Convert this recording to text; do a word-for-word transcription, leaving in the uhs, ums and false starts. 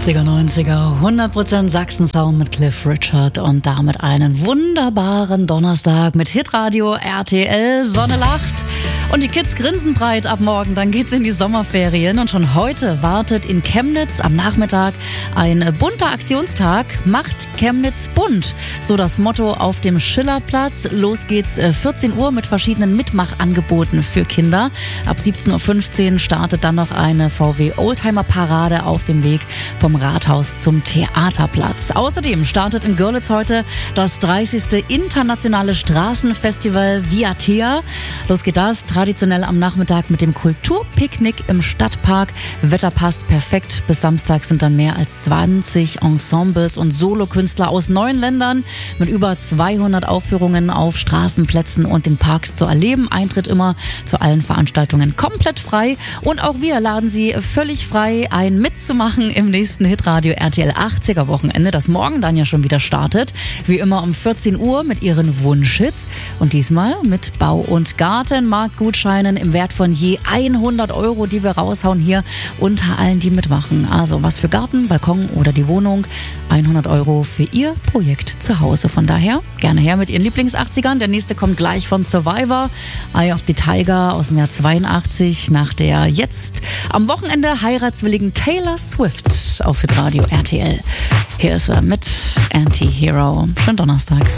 achtziger, neunziger, hundert Prozent Sachsen-Sound mit Cliff Richard und damit einen wunderbaren Donnerstag mit Hitradio R T L. Sonne lacht und die Kids grinsen breit ab morgen. Dann geht's in die Sommerferien und schon heute wartet in Chemnitz am Nachmittag ein bunter Aktionstag. Macht Chemnitz bunt, so das Motto auf dem Schillerplatz. Los geht's vierzehn Uhr mit verschiedenen Mitmachangeboten für Kinder. Ab siebzehn Uhr fünfzehn startet dann noch eine V W Oldtimer Parade auf dem Weg vom Rathaus zum Theaterplatz. Außerdem startet in Görlitz heute das dreißigste internationale Straßenfestival Viatea. Los geht das traditionell am Nachmittag mit dem Kulturpicknick im Stadtpark. Wetter passt perfekt. Bis Samstag sind dann mehr als zwanzig Ensembles und Solokünstler aus neun Ländern mit über zweihundert Aufführungen auf Straßenplätzen und den Parks zu erleben. Eintritt immer zu allen Veranstaltungen komplett frei. Und auch wir laden Sie völlig frei ein, mitzumachen im nächsten Hitradio R T L achtziger Wochenende, das morgen dann ja schon wieder startet. Wie immer um vierzehn Uhr mit Ihren Wunschhits. Und diesmal mit Bau- und Gartenmarktgutscheinen im Wert von je hundert Euro, die wir raushauen hier unter allen, die mitmachen. Also was für Garten, Balkon oder die Wohnung. hundert Euro für Ihr Projekt zu Hause. Von daher gerne her mit Ihren Lieblings-achtzigern. Der nächste kommt gleich von Survivor. Eye of the Tiger aus dem Jahr zweiundachtzig. Nach der jetzt am Wochenende heiratswilligen Taylor Swift auf Hitradio R T L. Hier ist er mit Anti-Hero. Schönen Donnerstag.